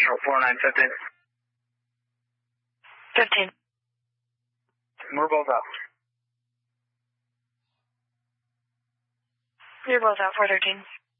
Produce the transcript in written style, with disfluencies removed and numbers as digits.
Show 4915. 15. We're both out. You're both out, 413.